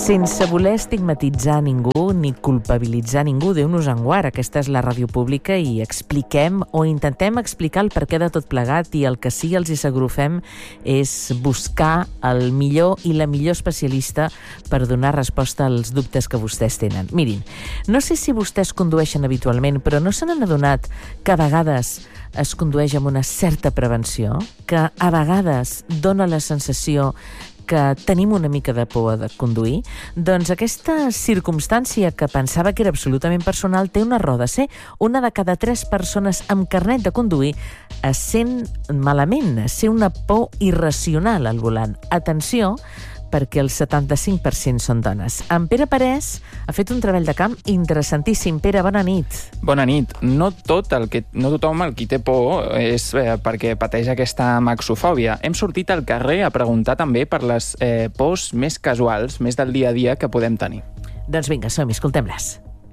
Sense voler estigmatitzar ningú ni culpabilitzar ningú, Déu-nos en guard, aquesta és la ràdio pública i expliquem o intentem explicar el perquè de tot plegat, i el que sí els hi agrofem és buscar el millor i la millor especialista per donar resposta als dubtes que vostès tenen. Mirin, no sé si vostès condueixen habitualment, però no se n'han adonat que a vegades es condueix amb una certa prevenció, que a vegades dona la sensació que tenim una mica de por de conduir? Doncs aquesta circumstància que pensava que era absolutament personal té una raó de ser. Una de cada 3 persones amb carnet de conduir es sent malament, es sent una por irracional al volant. Atenció, perquè el 75% són dones. En Pere Parés ha fet un treball de camp interessantíssim. Pere, bona nit. Bona nit. No tothom el qui té por és perquè pateix aquesta maxofòbia. Hem sortit al carrer a preguntar també per les pors més casuals, més del dia a dia que podem tenir. Doncs vinga, som-hi, escoltem-les.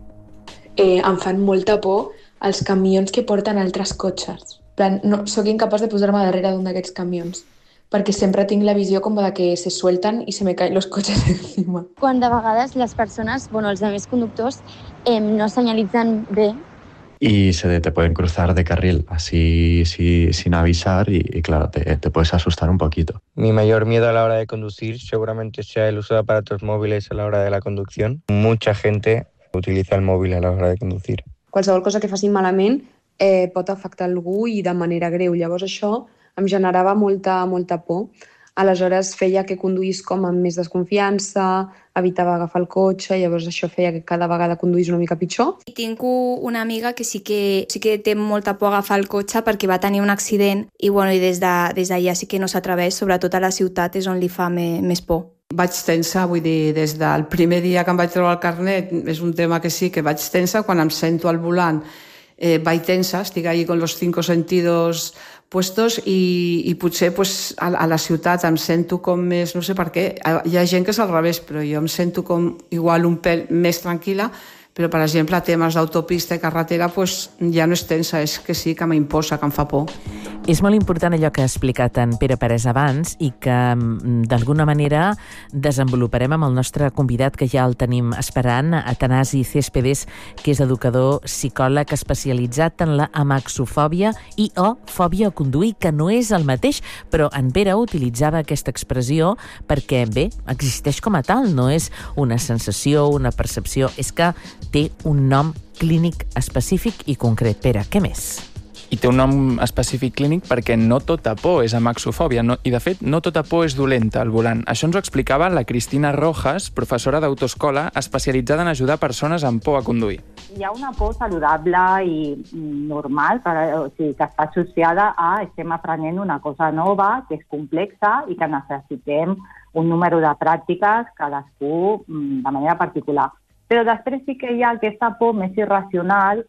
Em fan molta por els camions que porten altres cotxes. No, soc incapaç de posar-me darrere d'un d'aquests camions, perquè sempre tinc la visió com de que se sueltan i se me caen los coches encima. Quan de vegades les persones, els altres conductors, no señalizan bé. Y te pueden cruzar de carril así sin avisar y claro, te puedes asustar un poquito. Mi mayor miedo a la hora de conducir seguramente sea el uso de aparatos móviles a la hora de la conducción. Mucha gente utiliza el móvil a la hora de conducir. Qualsevol cosa que facin malament pot afectar algú i de manera greu. Llavors això em generava molta por. Aleshores feia que conduís com amb més desconfiança, evitava agafar el cotxe, llavors això feia que cada vegada conduís una mica pitjor. Tinc una amiga que sí que té molta por a agafar el cotxe perquè va tenir un accident i des d'allà sí que no s'atreveix, sobretot a la ciutat és on li fa més por. Vaig tensa, vull dir, des del primer dia que em vaig treure el carnet, és un tema que sí que vaig tensa, quan em sento al volant vaig tensa, estic ahí con los 5 sentidos puestos i potser a la ciutat em sento com més, no sé per què, hi ha gent que és al revés, però jo em sento com igual un pèl més tranquil·la, però per exemple a temes d'autopista i carretera ja no és tensa, és que sí que m'imposa, que em fa por. És molt important allò que ha explicat en Pere Parés abans i que d'alguna manera desenvoluparem amb el nostre convidat, que ja el tenim esperant, Atanasi Céspedes, que és educador psicòleg especialitzat en la amaxofòbia i o fòbia a conduir, que no és el mateix, però en Pere utilitzava aquesta expressió perquè, bé, existeix com a tal, no és una sensació, una percepció, és que té un nom clínic específic i concret. Pere, què més? I té un nom específic clínic perquè no tota por és amaxofòbia, i de fet no tota por és dolenta al volant. Això ens ho explicava la Cristina Rojas, professora d'autoescola especialitzada en ajudar persones amb por a conduir. Hi ha una por saludable i normal, que està associada a estem aprenent una cosa nova, que és complexa i que necessitem un número de pràctiques, cadascú de manera particular. Però després sí que hi ha aquesta por més irracional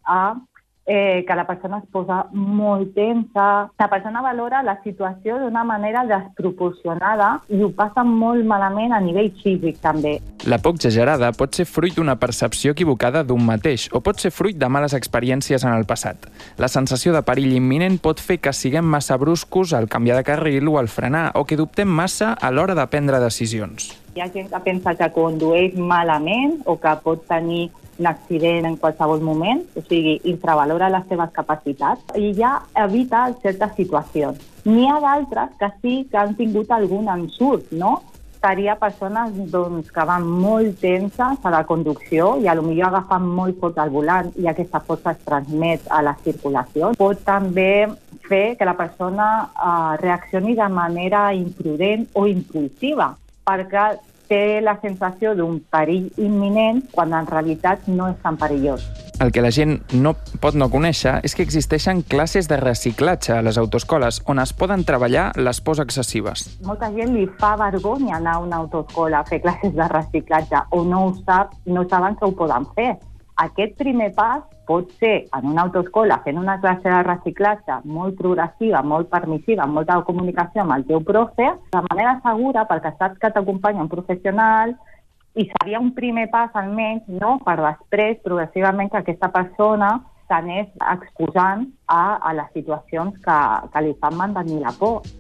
que la persona es posa molt tensa. La persona valora la situació d'una manera desproporcionada i ho passa molt malament a nivell físic també. La por exagerada pot ser fruit d'una percepció equivocada d'un mateix o pot ser fruit de males experiències en el passat. La sensació de perill imminent pot fer que siguem massa bruscos al canviar de carril o al frenar o que dubtem massa a l'hora de prendre decisions. Hi ha gent que pensa que condueix malament o que pot tenir un accident en qualsevol moment, o sigui, infravalora les seves capacitats i ja evita certes situacions. N'hi ha d'altres que sí que han tingut algun ensurt, no? Seria persones que van molt tenses a la conducció i potser agafen molt fort al volant i aquesta força es transmet a la circulació. Pot també fer que la persona reaccioni de manera imprudent o impulsiva, perquè té la sensació d'un perill imminent quan en realitat no és tan perillós. El que la gent no pot no conèixer és que existeixen classes de reciclatge a les autoescoles on es poden treballar les pors excessives. Molta gent li fa vergonya anar a una autoescola a fer classes de reciclatge o no saben que ho poden fer. Aquest primer pas pot ser en una autoescola fent una classe de reciclatge molt progressiva, molt permissiva, amb molta comunicació amb el teu profe, de manera segura, perquè saps que t'acompanya un professional i seria un primer pas almenys, no? Per després, progressivament, que aquesta persona s'anés exposant a les situacions que li fan mantenir la por.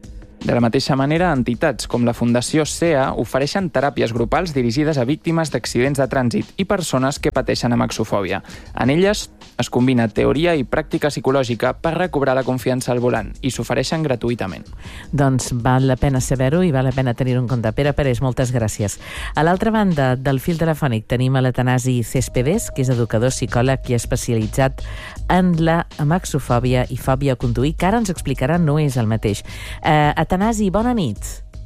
De la mateixa manera, entitats com la Fundació SEA ofereixen teràpies grupals dirigides a víctimes d'accidents de trànsit i persones que pateixen amaxofòbia. En elles es combina teoria i pràctica psicològica per recobrar la confiança al volant i s'ofereixen gratuïtament. Doncs val la pena saber-ho i val la pena tenir-ho en compte. Pere Parés, moltes gràcies. A l'altra banda del fil telefònic tenim a l'Atanasi Céspedes, que és educador, psicòleg i especialitzat en la amaxofòbia i fòbia a conduir, que ara ens explicarà no és el mateix. Atanasi, bona nit.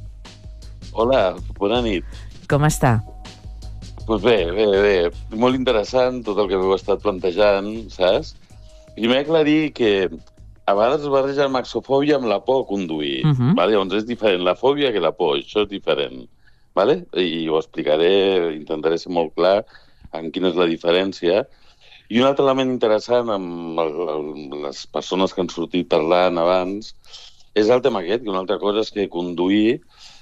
Hola, bona nit. Com està? Doncs bé. Molt interessant tot el que m'heu estat plantejant, saps? Primer aclarir que a vegades es barreja amaxofòbia amb la por a conduir. Vale? Llavors és diferent la fòbia que la por, això és diferent. Vale? I ho explicaré, intentaré ser molt clar en quina és la diferència. I un altre element interessant amb les persones que han sortit parlant abans és el tema aquest, que una altra cosa és que conduir,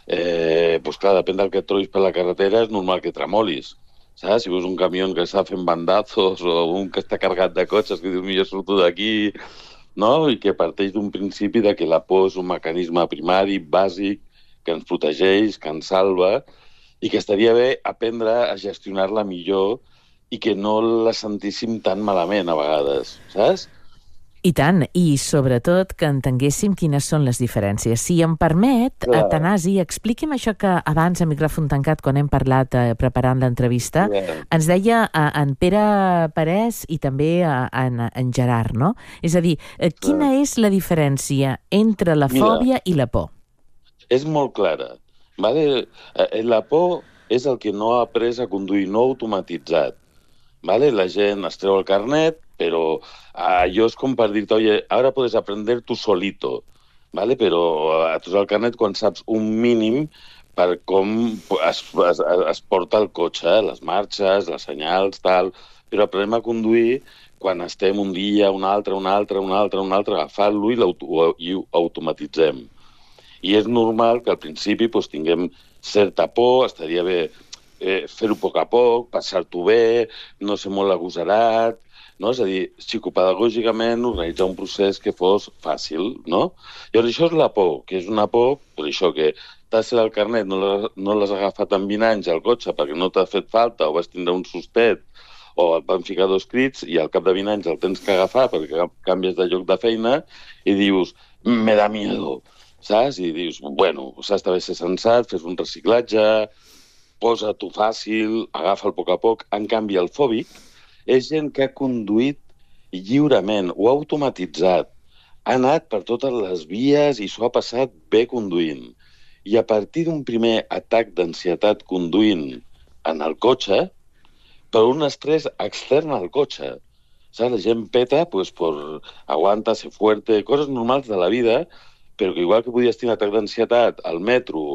doncs clar, depèn del que et trobis per la carretera, és normal que tremolis. Saps? Si veus un camió que està fent bandazos o un que està carregat de cotxes que dius, millor surto d'aquí, no? I que parteix d'un principi de que la por és un mecanisme primari, bàsic, que ens protegeix, que ens salva, i que estaria bé aprendre a gestionar-la millor i que no la sentíssim tan malament a vegades, saps? I tant, i sobretot que entenguéssim quines són les diferències. Si em permet, Atanasi, expliqui'm això que abans, a micròfon tancat, quan hem parlat preparant l'entrevista, ens deia en Pere Parés i també en Gerard, no? És a dir, quina és la diferència entre la fòbia i la por? És molt clara. Vale? La por és el que no ha après a conduir, no automatitzat. Vale? La gent es treu el carnet, però allò és com per dir-te, oye, ara podes aprender tu solito, ¿vale? Però a treure el carnet quan saps un mínim per com es porta el cotxe, les marxes, les senyals, tal, però aprenem a conduir quan estem un dia, un altre, agafant-lo i ho automatitzem. I és normal que al principi tinguem certa por, estaria bé fer-ho a poc, passar-t'ho bé, no ser molt agosarat, no? És a dir, psicopedagògicament organitzar un procés que fos fàcil, no? Llavors això és la por, que és una por, per això que t'has fet el carnet, no l'has agafat en 20 anys al cotxe perquè no t'ha fet falta o vas tindre un sustet o et van ficar 2 crits i al cap de 20 anys el tens que agafar perquè canvies de lloc de feina i dius, me da miedo, saps? I dius, bueno, s'ha de ser sensat, fes un reciclatge, posa-t'ho fàcil, agafa-el a poc. En canvi, el fòbic és gent que ha conduït lliurement, ho ha automatitzat, ha anat per totes les vies i s'ho ha passat bé conduint. I a partir d'un primer atac d'ansietat conduint en el cotxe, per un estrès extern al cotxe. Saps? La gent peta, pues, por aguanta, ser fuerte, coses normals de la vida, però que igual que podies tenir atac d'ansietat al metro,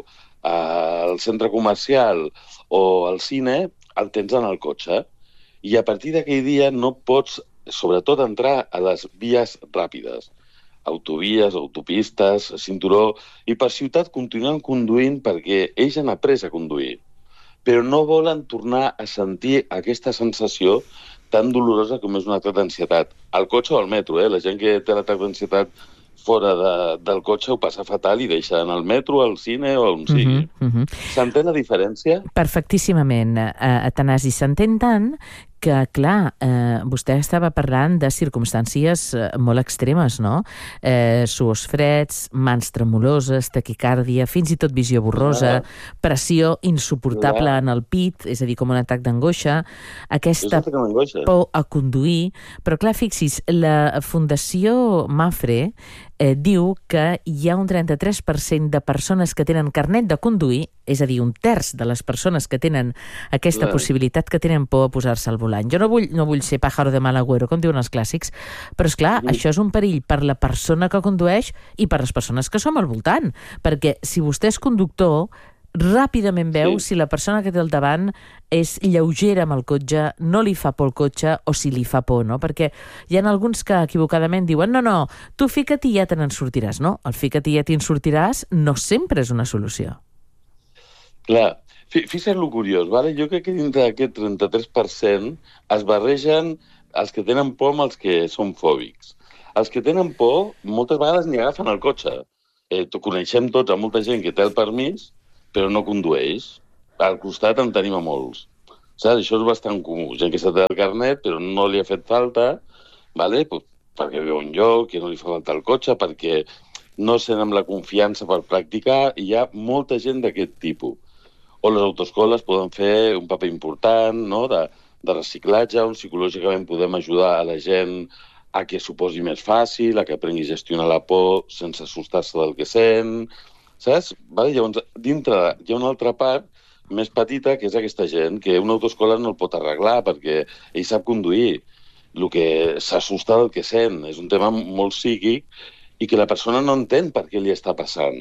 al centre comercial o al cine, el tens en el cotxe. I a partir d'aquell dia no pots, sobretot, entrar a les vies ràpides. Autovies, autopistes, cinturó, i per ciutat continuen conduint perquè ells han après a conduir. Però no volen tornar a sentir aquesta sensació tan dolorosa com és un atac d'ansietat. Al cotxe o al metro, la gent que té l'atac d'ansietat fora del cotxe ho passa fatal i deixa anar al metro, al cine o on sigui. S'entén la diferència? Perfectíssimament, Atanasi. S'entén tant que, clar, vostè estava parlant de circumstàncies molt extremes, no? Suors freds, mans tremoloses, taquicàrdia, fins i tot visió borrosa, pressió insuportable en el pit, és a dir, com un atac d'angoixa, aquesta por a conduir. Però, clar, fixis, la Fundació Mafre diu que hi ha un 33% de persones que tenen carnet de conduir, és a dir, un terç de les persones que tenen aquesta possibilitat que tenen por a posar-se al volant. Jo no vull ser pájaro de mal agüero, com diuen els clàssics, però és clar, això és un perill per la persona que condueix i per les persones que som al voltant, perquè si vostè és conductor, ràpidament veu si la persona que té al davant és lleugera amb el cotxe, no li fa por el cotxe o si li fa por, no? Perquè hi ha alguns que equivocadament diuen no, tu fica't i ja te n'en sortiràs, no? El fica't i ja te'n sortiràs no sempre és una solució. Clar, fixa't lo curiós, vale? Jo crec que dintre d'aquest 33% es barregen els que tenen por amb els que són fòbics. Els que tenen por moltes vegades ni agafen el cotxe. coneixem tots a molta gent que té el permís, però no condueix. Al costat en tenim a molts. Saps? Això és bastant comú. Gent que s'ha tret el carnet, però no li ha fet falta, vale? Pues perquè viu un lloc, que no li fa falta el cotxe, perquè no sent amb la confiança per practicar, i hi ha molta gent d'aquest tipus. O les autoescoles poden fer un paper important, no?, de reciclatge, on psicològicament podem ajudar a la gent a que s'ho posi més fàcil, a que aprengui a gestionar la por sense assustar-se del que sent, saps? Vale? Llavors, dintre hi ha una altra part més petita, que és aquesta gent, que una autoescola no el pot arreglar perquè ell sap conduir. El que s'assusta del que sent és un tema molt psíquic i que la persona no entén per què li està passant.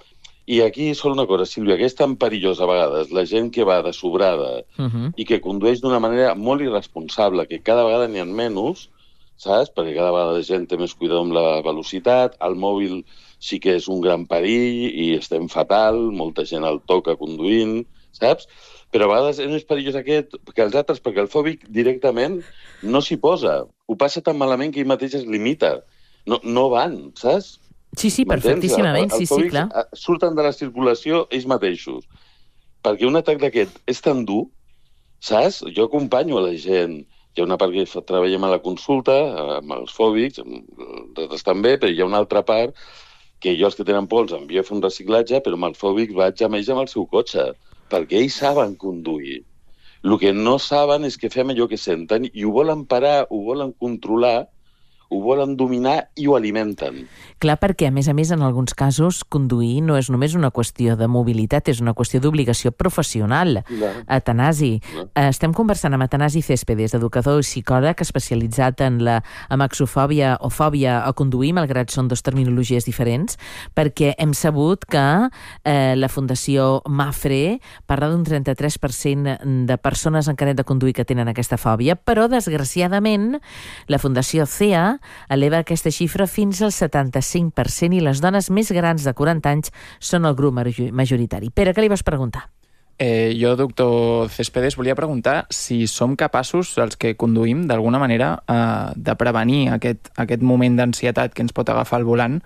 I aquí solo una cosa, Sílvia, que és tan perillós a vegades la gent que va de sobrada i que condueix d'una manera molt irresponsable, que cada vegada n'hi ha menys, saps? Perquè cada vegada la gent té més cuidado amb la velocitat, el mòbil sí que és un gran perill i estem fatal, molta gent el toca conduint, saps? Però a vegades és més perillós aquest que els altres, perquè el fòbic directament no s'hi posa. Ho passa tan malament que ell mateix es limita. No van, saps? Sí, perfectíssimament, sí, clar. Surten de la circulació ells mateixos. Perquè un atac d'aquest és tan dur, saps? Jo acompanyo a la gent. Hi ha una part que treballem a la consulta, amb els fòbics, nosaltres també, però hi ha una altra part que jo els que tenen por els envio a fer un reciclatge, però amb els fòbics vaig amb ells amb el seu cotxe, perquè ells saben conduir. El que no saben és que fem allò que senten i ho volen parar, ho volen controlar, ho volen dominar i ho alimenten. Clar, perquè, a més, en alguns casos, conduir no és només una qüestió de mobilitat, és una qüestió d'obligació professional. Atanasi. Estem conversant amb Atanasi Céspedes, educador i psicòleg especialitzat en la amaxofòbia o fòbia a conduir, malgrat són dues terminologies diferents, perquè hem sabut que la Fundació Mafre parla d'un 33% de persones en carnet de conduir que tenen aquesta fòbia, però, desgraciadament, la Fundació CEA eleva aquesta xifra fins al 75% i les dones més grans de 40 anys són el grup majoritari. Pere, què li vas preguntar? Jo, doctor Céspedes, volia preguntar si som capaços, els que conduïm, d'alguna manera, de prevenir aquest moment d'ansietat que ens pot agafar al volant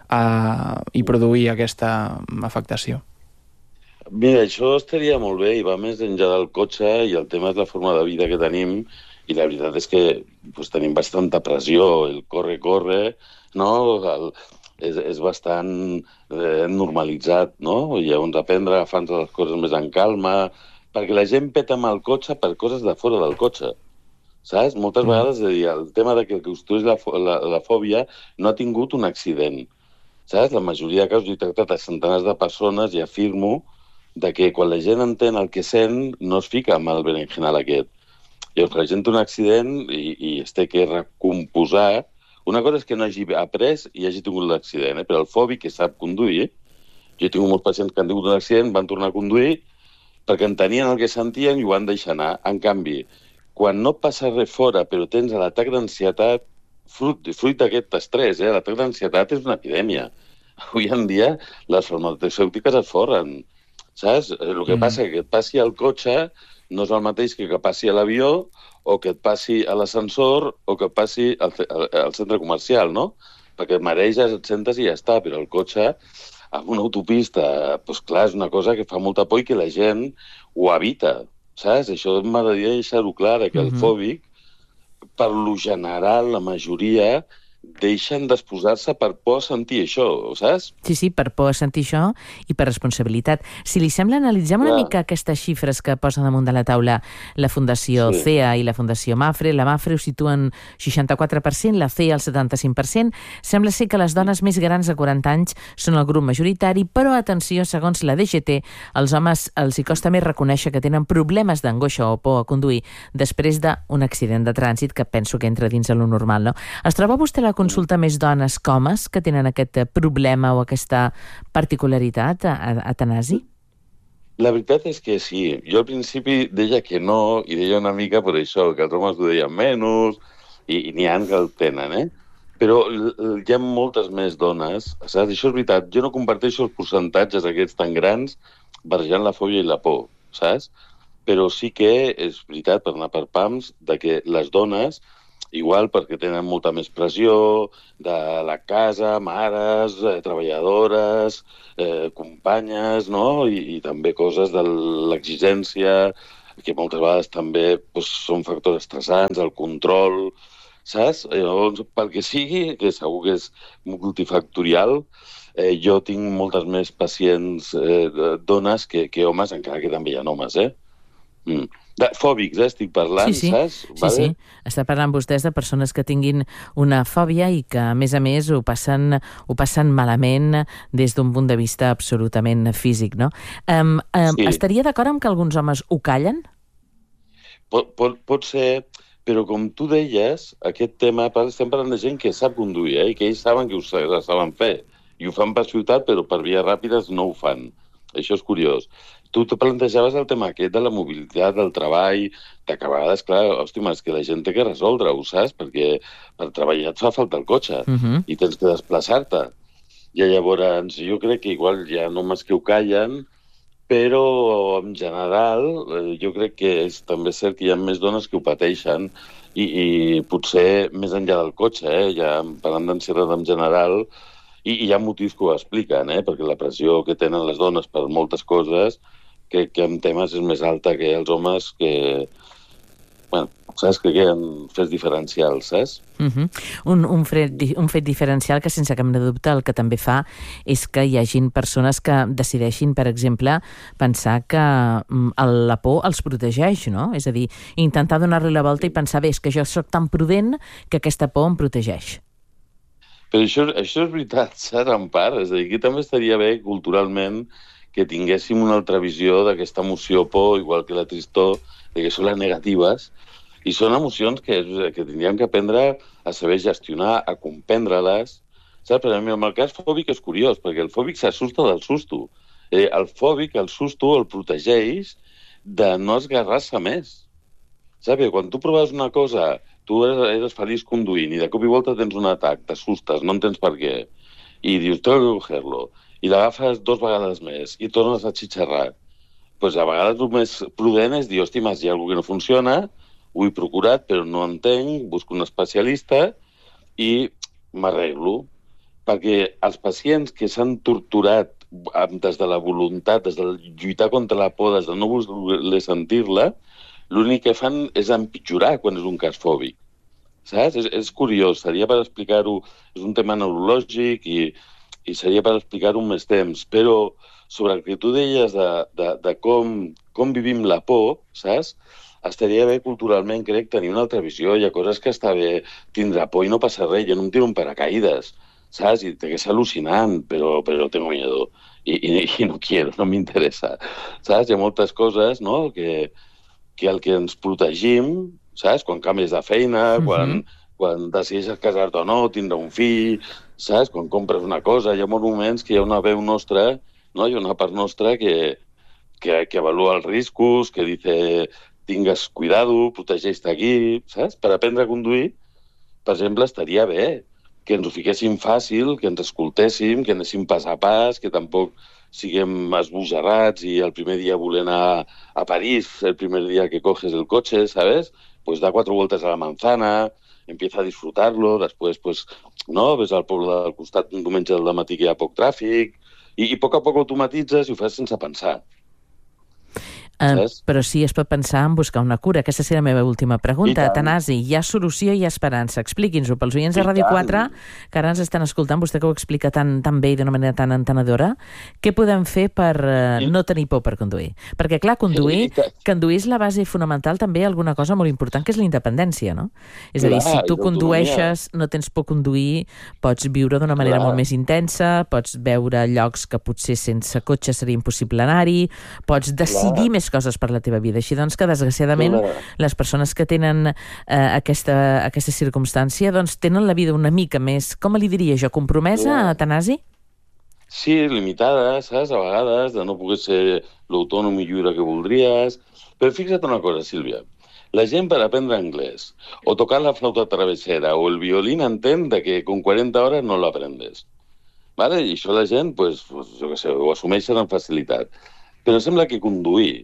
i produir aquesta afectació. Mira, això estaria molt bé i va més enllà del cotxe i el tema és la forma de vida que tenim. I la veritat és que tenim bastanta pressió, el corre, no? És bastant normalitzat, no? I llavors aprendre a agafar-nos les coses més en calma, perquè la gent peta amb el cotxe per coses de fora del cotxe, saps? Moltes vegades el tema de que construeix la fòbia no ha tingut un accident, saps? La majoria de casos he tractat a centenars de persones i afirmo que quan la gent entén el que sent no es fica amb el berenjenal aquest. Llavors, la gent té un accident i es té que recomposar. Una cosa és que no hagi après i hagi tingut l'accident, però el fòbic que sap conduir, jo he tingut molts pacients que han tingut un accident, van tornar a conduir perquè entenien el que sentien i ho van deixar anar. En canvi, quan no passa res fora però tens l'atac d'ansietat, fruit d'aquest estrès, l'atac d'ansietat és una epidèmia. Avui en dia les farmacèutiques es forren, saps? El que passa és que et passi al cotxe no és el mateix que passi a l'avió o que et passi a l'ascensor o que et passi al centre comercial, no? Perquè et mareges, et sentes i ja està, però el cotxe, amb una autopista, doncs clar, és una cosa que fa molta por i que la gent ho evita, saps? Això m'agradaria deixar-ho clar, que el fòbic, per lo general, la majoria deixen d'exposar-se per por a sentir això, saps? Sí, per por a sentir això i per responsabilitat. Si li sembla, analitzem una mica aquestes xifres que posa damunt de la taula la Fundació CEA i la Fundació Mafre. La Mafre ho situen 64%, la CEA el 75%. Sembla ser que les dones més grans de 40 anys són el grup majoritari, però atenció, segons la DGT, als homes els hi costa més reconèixer que tenen problemes d'angoixa o por a conduir després d'un accident de trànsit, que penso que entra dins de lo normal, no? Es troba vostè la consulta més dones que homes que tenen aquest problema o aquesta particularitat, Atanasi? La veritat és que sí. Jo al principi deia que no, i deia una mica per això, que els homes ho deien menys, i n'hi ha que el tenen, Però hi ha moltes més dones, saps? Això és veritat. Jo no comparteixo els percentatges aquests tan grans barrejant la fòbia i la por, saps? Però sí que és veritat, per anar per pams, de que les dones igual perquè tenen molta més pressió de la casa, mares, treballadores, companyes, no? I també coses de l'exigència, que moltes vegades també són factors estressants, el control, saps? Llavors, pel que sigui, que segur que és multifactorial, jo tinc moltes més pacients dones que homes, encara que també hi ha homes, Fòbics, estic parlant, saps? Sí. Està parlant vostès de persones que tinguin una fòbia i que, a més, ho passen malament des d'un punt de vista absolutament físic, no? Estaria d'acord amb que alguns homes ho callen? Pot ser, però com tu deies, aquest tema, estem parlant de gent que sap conduir, i que ells saben que ho saben fer, i ho fan per ciutat, però per vies ràpides no ho fan. Això és curiós. Tu te plantejaves el tema aquest de la mobilitat, del treball, que a vegades, clar, hòstia, és que la gent té que resoldre-ho, saps? Perquè per treballar et fa falta el cotxe i tens que desplaçar-te. I llavors jo crec que igual hi ha homes que ho callen, però en general jo crec que és també cert que hi ha més dones que ho pateixen i potser més enllà del cotxe, ja parlant d'ansietat en general, i hi ha motius que ho expliquen, perquè la pressió que tenen les dones per moltes coses crec que en temes és més alta que els homes que... Bueno, saps? Crec que hi ha fets diferencials, saps? Un fet diferencial que, sense cap de dubte, el que també fa és que hi hagin persones que decideixin, per exemple, pensar que la por els protegeix, no? És a dir, intentar donar-li la volta i pensar, bé, és que jo sóc tan prudent que aquesta por em protegeix. Però això és veritat, saps, en part? És a dir, aquí també estaria bé, culturalment, que tinguéssim una altra visió d'aquesta emoció por, igual que la tristor, que són les negatives, i són emocions que tindríem que aprendre a saber gestionar, a comprendre-les. Saps? Per exemple, en el cas fòbic és curiós, perquè el fòbic s'assusta del susto. El fòbic, el susto, el protegeix de no esgarrar-se més. Saps? Quan tu proves una cosa, tu eres feliç conduint i de cop i volta tens un atac, t'assustes, no entens per què, i dius, tengo que cogerlo, i l'agafes 2 vegades més i tornes a xitxarrar. Doncs a vegades el més prudent és dir, hòstia, hi ha alguna que no funciona, ho he procurat però no entenc, busco un especialista i m'arreglo. Perquè els pacients que s'han torturat des de la voluntat, des de lluitar contra la por, des de no voler sentir-la, l'únic que fan és empitjorar quan és un cas fòbic. Saps? És curiós, seria per explicar-ho, és un tema neurològic i seria per explicar-ho més temps, però sobre el que tu deies de com vivim la por, saps? Estaria bé culturalment, crec, tenir una altra visió. Hi ha coses que està bé tindre por i no passa res. Jo no em tiro un paracaïdes, saps? I que és al·lucinant, però tengo miedo. I no quiero, no m'interessa. Saps? Hi ha moltes coses, no?, que el que ens protegim, saps? Quan canvies de feina, quan decideixes casar-te o no, tindre un fill, saps? Quan compres una cosa, hi ha molts moments que hi ha una veu nostra, no? Hi ha una part nostra que avalua els riscos, que dice, tingues cuidado, protegeix-te aquí, saps? Per aprendre a conduir, per exemple, estaria bé que ens ho fiquéssim fàcil, que ens escoltéssim, que anéssim pas a pas, que tampoc siguem esbojarrats i el primer dia voler anar a París, el primer dia que coges el cotxe, ¿sabes? Pues da 4 vueltas a la manzana, empieza a disfrutarlo, després, pues, no, ves al poble del costat un diumenge del matí que hi ha poc tràfic, i a poc automatitzes i ho fas sense pensar. Però sí es pot pensar en buscar una cura. Aquesta serà la meva última pregunta. Tanasi, hi ha solució i hi ha esperança. Expliqui'ns-ho pels oients de Ràdio 4, que ara ens estan escoltant, vostè que ho explica tan bé i d'una manera tan entenedora. Què podem fer per no tenir por per conduir? Perquè, clar, conduir és la base fonamental també alguna cosa molt important, que és la independència, no? És a dir, si tu condueixes, no tens por conduir, pots viure d'una manera molt més intensa, pots veure llocs que potser sense cotxe seria impossible anar-hi, pots decidir més coses per la teva vida. Així doncs que, desgraciadament, les persones que tenen aquesta circumstància doncs tenen la vida una mica més, com li diria jo, compromesa, Tanasi? Sí, limitada, saps? A vegades, de no poder ser l'autònom i lliure que voldries. Però fixa't una cosa, Sílvia. La gent per aprendre anglès, o tocar la flauta travessera, o el violín, entén que con 40 hores no l'aprendes. ¿Vale? I això la gent, pues, jo què sé, ho assumeixen amb facilitat. Però sembla que conduir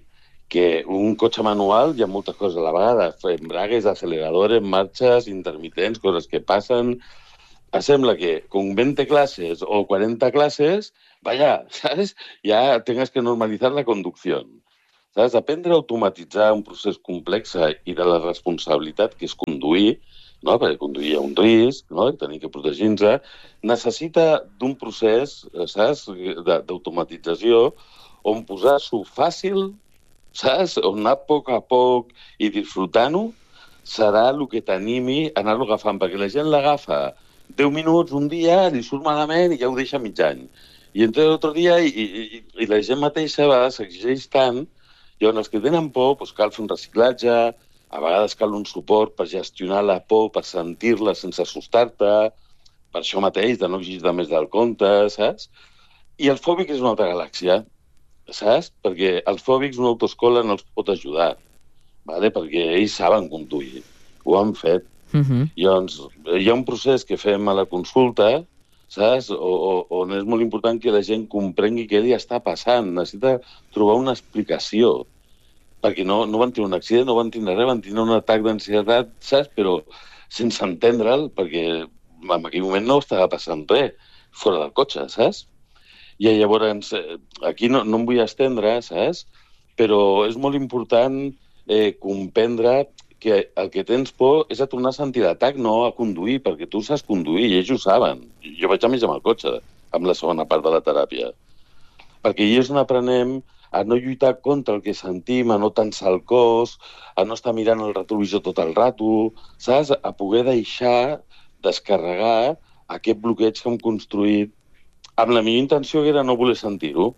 que un cotxe manual hi ha moltes coses a la vegada, embragues, aceleradores, marxes, intermitents, coses que passen. Sembla que con 20 clases o 40 clases, vaya, ¿sabes? Ya tengas que normalizar la conducción. ¿Sabes? Aprendre a automatitzar un procés complex i de la responsabilitat que és conduir, no? Perquè conduir hi ha un risc, no? Tenir que protegir-nos, necessita d'un procés, saps, d'automatització on posar-s'ho fàcil, saps? On anar a poc i disfrutant-ho serà el que t'animi a anar-lo agafant, perquè la gent l'agafa 10 minuts un dia, li surt malament i ja ho deixa mig any. I entra l'altre dia i la gent mateixa s'exigeix tant. Llavors, els que tenen por, doncs cal fer un reciclatge, a vegades cal un suport per gestionar la por, per sentir-la sense assustar-te, per això mateix, de no exigir més del compte, saps? I el fòbic és una altra galàxia, saps? Perquè els fòbics una autoescola no els pot ajudar, ¿vale? Perquè ells saben conduir, ho han fet. Llavors, hi ha un procés que fem a la consulta, saps? On és molt important que la gent comprengui què li està passant. Necessita trobar una explicació. Perquè no van tenir un accident, no van tenir res, van tenir un atac d'ansietat, saps? Però sense entendre'l, perquè en aquell moment no estava passant res fora del cotxe, saps? I llavors, aquí no em vull estendre, saps? Però és molt important comprendre que el que tens por és a tornar a sentir l'atac, no a conduir, perquè tu saps conduir i ells ho saben. Jo vaig a més amb el cotxe, amb la segona part de la teràpia. Perquè ells n'aprenem a no lluitar contra el que sentim, a no tensar el cos, a no estar mirant el retrovisor tot el rato, saps? A poder deixar, descarregar aquest bloqueig que hem construït amb la millor intenció que era no voler sentir-ho.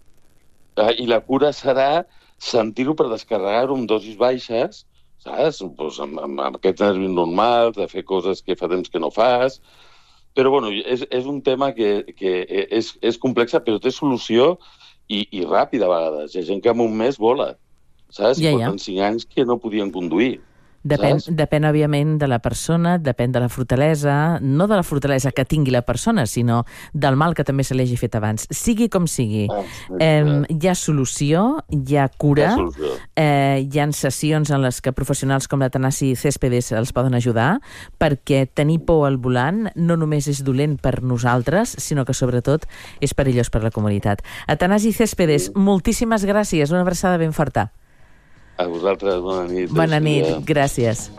I la cura serà sentir-ho per descarregar-ho amb dosis baixes, saps? Pues amb aquests nervis normals, de fer coses que fa temps que no fas. Però bueno, és un tema que és complex, però té solució i ràpida a vegades. Hi ha gent que en un mes vola, saps? Porten 5 anys que no podien conduir. Depèn, òbviament, de la persona, depèn de la fortalesa, no de la fortalesa que tingui la persona, sinó del mal que també se li hagi fet abans. Sigui com sigui, hi ha solució, hi ha cura, hi ha sessions en les que professionals com l'Atanasi Céspedes els poden ajudar, perquè tenir por al volant no només és dolent per nosaltres, sinó que sobretot és perillós per la comunitat. Atanasi Céspedes, moltíssimes gràcies, una abraçada ben forta. A vosaltres, bona nit. Bona nit, gràcies.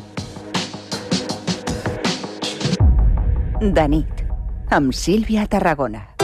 De nit, amb Sílvia Tarragona.